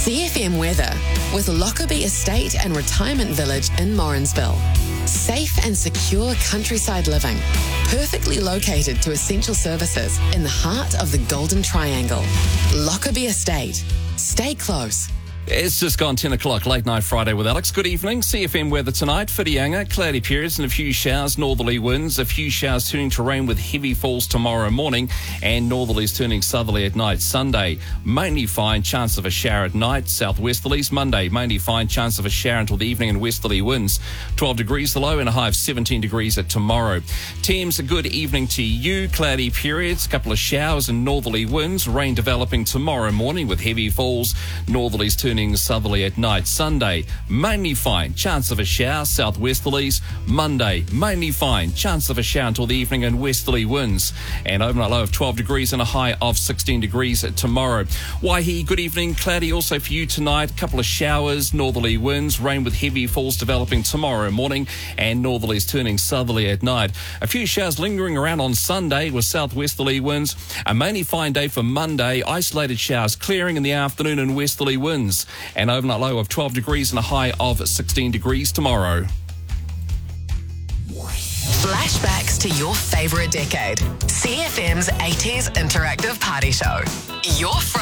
CFM weather with Lockerbie Estate and Retirement Village in Morrinsville. Safe and secure countryside living, perfectly located to essential services in the heart of the Golden Triangle. Lockerbie Estate. Stay close. It's just gone 10 o'clock, late night Friday with Alex. Good evening. CFM weather tonight, Whitianga, cloudy periods and a few showers, northerly winds, a few showers turning to rain with heavy falls tomorrow morning and northerlies turning southerly at night. Sunday, mainly fine, chance of a shower at night, southwesterlies. Monday, mainly fine, chance of a shower until the evening and westerly winds. 12 degrees the low and a high of 17 degrees at tomorrow. Thames, a good evening to you. Cloudy periods, a couple of showers and northerly winds. Rain developing tomorrow morning with heavy falls, northerlies turning southerly at night. Sunday, mainly fine, chance of a shower, southwesterlies. Monday, mainly fine, chance of a shower until the evening and westerly winds. And overnight low of 12 degrees and a high of 16 degrees tomorrow. Waihi, good evening, cloudy also for you tonight. A couple of showers, northerly winds, rain with heavy falls developing tomorrow morning and northerlies turning southerly at night. A few showers lingering around on Sunday with southwesterly winds. A mainly fine day for Monday, isolated showers clearing in the afternoon and westerly winds. And overnight low of 12 degrees and a high of 16 degrees tomorrow. Flashbacks to your favourite decade. CFM's 80s interactive party show. Your Friday.